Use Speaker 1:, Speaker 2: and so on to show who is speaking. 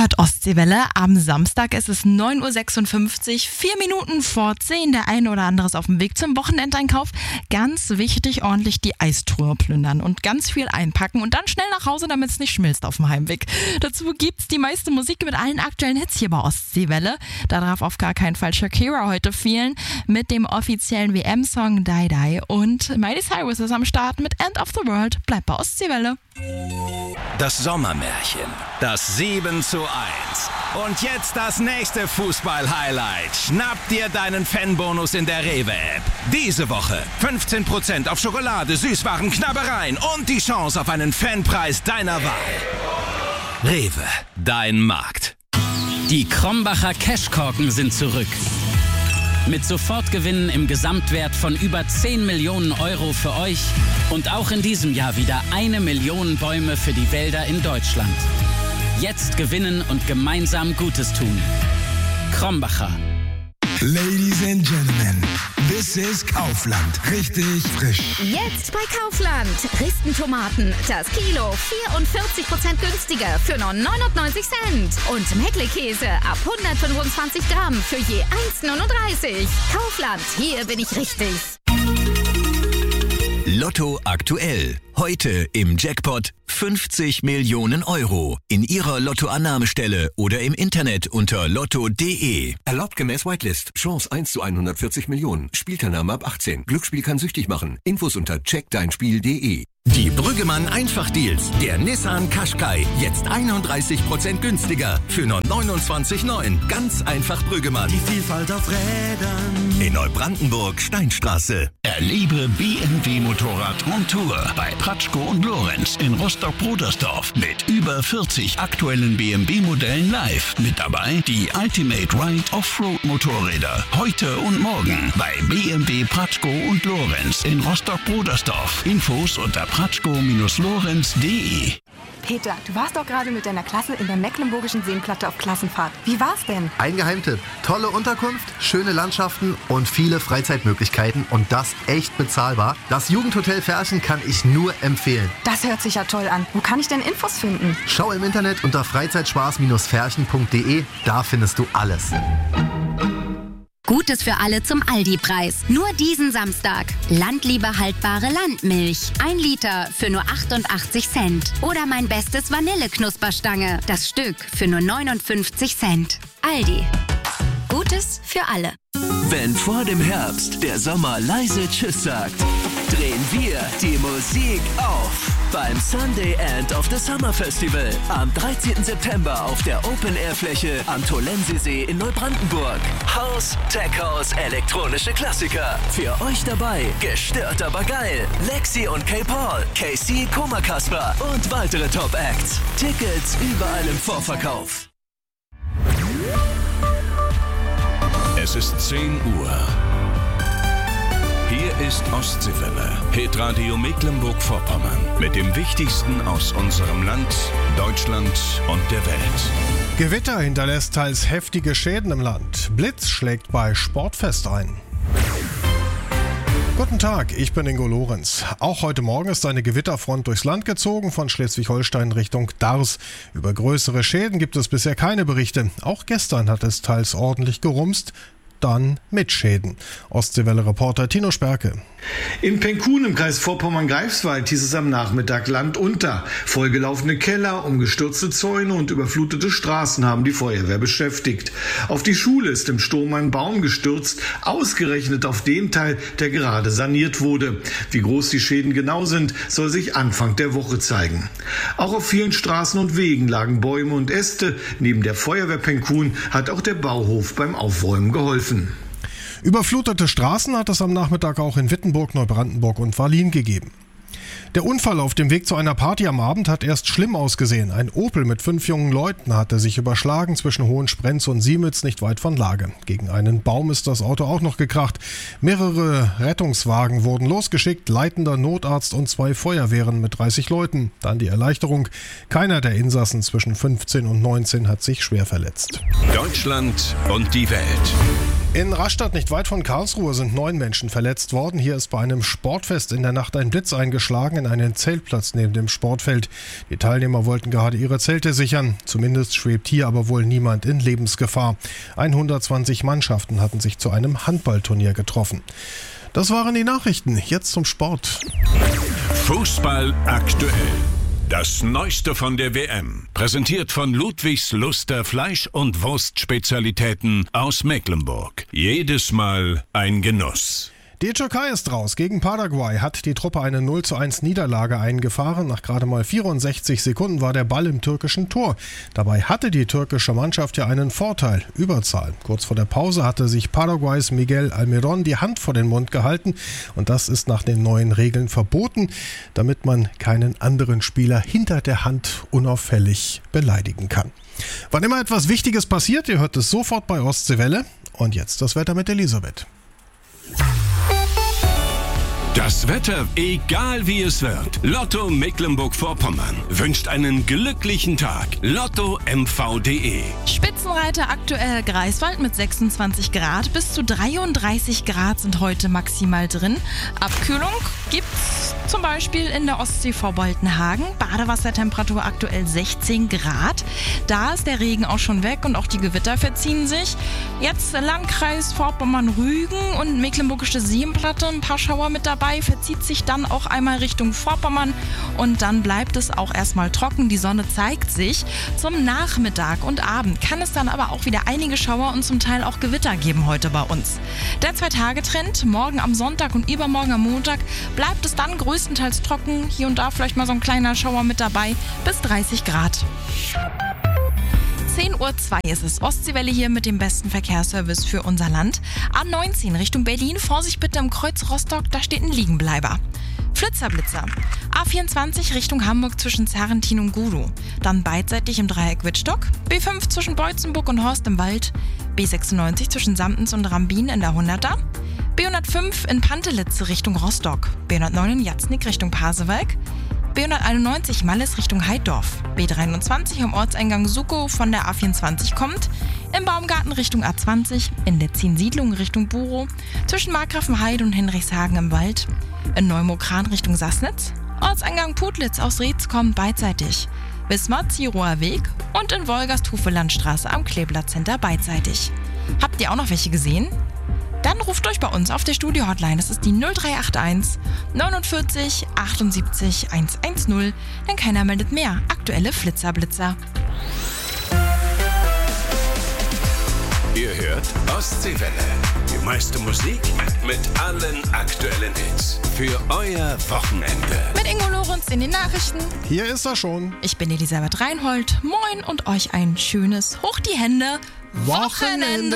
Speaker 1: hört Ostseewelle. Am Samstag ist es 9.56 Uhr, 4 Minuten vor 10. Der eine oder andere ist auf dem Weg zum Wochenendeinkauf. Ganz wichtig, ordentlich die Eistruhe plündern und ganz viel einpacken und dann schnell nach Hause, damit es nicht schmilzt auf dem Heimweg. Dazu gibt's die meiste Musik mit allen aktuellen Hits hier bei Ostseewelle. Da darf auf gar keinen Fall Shakira heute fehlen mit dem offiziellen WM-Song Die Die. Und Miley Cyrus ist am Start mit End of the World. Bleibt bei Ostseewelle.
Speaker 2: Das Sommermärchen, das 7:1. Und jetzt das nächste Fußball-Highlight. Schnapp dir deinen Fanbonus in der Rewe-App. Diese Woche 15% auf Schokolade, Süßwaren, Knabbereien und die Chance auf einen Fanpreis deiner Wahl. Rewe, dein Markt.
Speaker 3: Die Krombacher Cashkorken sind zurück. Mit Sofortgewinnen im Gesamtwert von über 10 Millionen Euro für euch und auch in diesem Jahr wieder 1 Million Bäume für die Wälder in Deutschland. Jetzt gewinnen und gemeinsam Gutes tun. Krombacher.
Speaker 4: Ladies and Gentlemen, this is Kaufland. Richtig frisch.
Speaker 5: Jetzt bei Kaufland. Dresden-Tomaten, das Kilo 44% günstiger für nur 99 Cent. Und Meckle-Käse ab 125 Gramm für je 1,39. Kaufland, hier bin ich richtig.
Speaker 6: Lotto aktuell. Heute im Jackpot 50 Millionen Euro. In Ihrer Lottoannahmestelle oder im Internet unter lotto.de.
Speaker 7: Erlaubt gemäß Whitelist. Chance 1 zu 140 Millionen. Spielteilnahme ab 18. Glücksspiel kann süchtig machen. Infos unter checkdeinspiel.de.
Speaker 6: Die Brüggemann Einfachdeals. Der Nissan Qashqai. Jetzt 31% günstiger. Für nur 29,9. Ganz einfach Brüggemann.
Speaker 8: Die Vielfalt auf Rädern.
Speaker 6: In Neubrandenburg Steinstraße.
Speaker 9: Erlebe BMW Motorrad on Tour bei Pratschko und Lorenz in Rostock-Brudersdorf mit über 40 aktuellen BMW-Modellen live. Mit dabei die Ultimate Ride Offroad Motorräder. Heute und morgen bei BMW Pratschko und Lorenz in Rostock-Brudersdorf. Infos unter pratschko-lorenz.de.
Speaker 10: Peter, du warst doch gerade mit deiner Klasse in der Mecklenburgischen Seenplatte auf Klassenfahrt. Wie war's denn?
Speaker 11: Ein Geheimtipp. Tolle Unterkunft, schöne Landschaften und viele Freizeitmöglichkeiten und das echt bezahlbar. Das Jugendhotel Ferchen kann ich nur empfehlen.
Speaker 10: Das hört sich ja toll an. Wo kann ich denn Infos finden?
Speaker 11: Schau im Internet unter freizeitspaß-ferchen.de. Da findest du alles.
Speaker 5: Gutes für alle zum Aldi-Preis. Nur diesen Samstag. Landliebe haltbare Landmilch. 1 Liter für nur 88 Cent. Oder mein bestes Vanilleknusperstange. Das Stück für nur 59 Cent. Aldi. Gutes für alle.
Speaker 6: Wenn vor dem Herbst der Sommer leise Tschüss sagt, drehen wir die Musik auf. Beim Sunday End of the Summer Festival am 13. September auf der Open-Air-Fläche am Tolensesee in Neubrandenburg. House, Tech House, elektronische Klassiker. Für euch dabei gestört aber geil. Lexi und K-Paul, KC, Koma Kasper und weitere Top-Acts. Tickets überall im Vorverkauf.
Speaker 2: Es ist 10 Uhr. Hier ist Ostseewelle, Hitradio Mecklenburg-Vorpommern. Mit dem Wichtigsten aus unserem Land, Deutschland und der Welt.
Speaker 12: Gewitter hinterlässt teils heftige Schäden im Land. Blitz schlägt bei Sportfest ein. Guten Tag, ich bin Ingo Lorenz. Auch heute Morgen ist eine Gewitterfront durchs Land gezogen, von Schleswig-Holstein Richtung Dars. Über größere Schäden gibt es bisher keine Berichte. Auch gestern hat es teils ordentlich gerumst. Dann mit Schäden. Ostseewelle-Reporter Tino Sperke.
Speaker 13: In Penkun im Kreis Vorpommern-Greifswald hieß es am Nachmittag Land unter. Vollgelaufene Keller, umgestürzte Zäune und überflutete Straßen haben die Feuerwehr beschäftigt. Auf die Schule ist im Sturm ein Baum gestürzt, ausgerechnet auf den Teil, der gerade saniert wurde. Wie groß die Schäden genau sind, soll sich Anfang der Woche zeigen. Auch auf vielen Straßen und Wegen lagen Bäume und Äste. Neben der Feuerwehr Penkun hat auch der Bauhof beim Aufräumen geholfen.
Speaker 12: Überflutete Straßen hat es am Nachmittag auch in Wittenburg, Neubrandenburg und Wallin gegeben. Der Unfall auf dem Weg zu einer Party am Abend hat erst schlimm ausgesehen. Ein Opel mit 5 jungen Leuten hatte sich überschlagen zwischen Hohensprenz und Siemitz, nicht weit von Lage. Gegen einen Baum ist das Auto auch noch gekracht. Mehrere Rettungswagen wurden losgeschickt, leitender Notarzt und 2 Feuerwehren mit 30 Leuten. Dann die Erleichterung. Keiner der Insassen zwischen 15 und 19 hat sich schwer verletzt.
Speaker 2: Deutschland und die Welt.
Speaker 12: In Rastatt, nicht weit von Karlsruhe, sind 9 Menschen verletzt worden. Hier ist bei einem Sportfest in der Nacht ein Blitz eingeschlagen in einen Zeltplatz neben dem Sportfeld. Die Teilnehmer wollten gerade ihre Zelte sichern. Zumindest schwebt hier aber wohl niemand in Lebensgefahr. 120 Mannschaften hatten sich zu einem Handballturnier getroffen. Das waren die Nachrichten. Jetzt zum Sport.
Speaker 9: Fußball aktuell. Das Neueste von der WM. Präsentiert von Ludwigs Luster Fleisch- und Wurstspezialitäten aus Mecklenburg. Jedes Mal ein Genuss.
Speaker 12: Die Türkei ist raus. Gegen Paraguay hat die Truppe eine 0:1 Niederlage eingefahren. Nach gerade mal 64 Sekunden war der Ball im türkischen Tor. Dabei hatte die türkische Mannschaft ja einen Vorteil, Überzahl. Kurz vor der Pause hatte sich Paraguays Miguel Almirón die Hand vor den Mund gehalten. Und das ist nach den neuen Regeln verboten, damit man keinen anderen Spieler hinter der Hand unauffällig beleidigen kann. Wann immer etwas Wichtiges passiert, ihr hört es sofort bei Ostseewelle. Und jetzt das Wetter mit Elisabeth.
Speaker 9: Das Wetter, egal wie es wird. Lotto Mecklenburg-Vorpommern wünscht einen glücklichen Tag. LottoMV.de.
Speaker 1: Spitzenreiter aktuell Greifswald mit 26 Grad. Bis zu 33 Grad sind heute maximal drin. Abkühlung gibt's zum Beispiel in der Ostsee vor Boltenhagen. Badewassertemperatur aktuell 16 Grad. Da ist der Regen auch schon weg und auch die Gewitter verziehen sich. Jetzt Landkreis Vorpommern-Rügen und Mecklenburgische Seenplatte, ein paar Schauer mit dabei. Verzieht sich dann auch einmal Richtung Vorpommern und dann bleibt es auch erstmal trocken. Die Sonne zeigt sich. Zum Nachmittag und Abend kann es dann aber auch wieder einige Schauer und zum Teil auch Gewitter geben heute bei uns. Der 2-Tage-Trend, morgen am Sonntag und übermorgen am Montag bleibt es dann größtenteils trocken. Hier und da vielleicht mal so ein kleiner Schauer mit dabei, bis 30 Grad. 10:02 Uhr ist es. Ostseewelle hier mit dem besten Verkehrsservice für unser Land. A19 Richtung Berlin. Vorsicht bitte im Kreuz Rostock, da steht ein Liegenbleiber. Flitzer-Blitzer. A24 Richtung Hamburg zwischen Zerrentin und Gudow. Dann beidseitig im Dreieck Wittstock. B5 zwischen Beutzenburg und Horst im Wald. B96 zwischen Samtens und Rambin in der 100er. B105 in Pantelitz Richtung Rostock. B109 in Jatznik Richtung Pasewalk. B191 Malles Richtung Heiddorf. B23 am Ortseingang Sukow von der A24 kommt. Im Baumgarten Richtung A20. In der Ziensiedlung Richtung Burow. Zwischen Markgrafenheide und Hinrichshagen im Wald. In Neumokran Richtung Sassnitz. Ortseingang Putlitz aus Rietz kommt beidseitig. Wismar-Zierower Weg. Und in Wolgast-Hufelandstraße am Kleeblatt-Center beidseitig. Habt ihr auch noch welche gesehen? Dann ruft euch bei uns auf der Studio-Hotline. Das ist die 0381 49 78 110. Denn keiner meldet mehr. Aktuelle Flitzer-Blitzer.
Speaker 9: Ihr hört Ostseewelle. Die meiste Musik mit allen aktuellen Hits. Für euer Wochenende.
Speaker 1: Mit Ingo Lorenz in den Nachrichten.
Speaker 12: Hier ist er schon.
Speaker 1: Ich bin Elisabeth Reinhold. Moin und euch ein schönes Hoch die Hände Wochenende.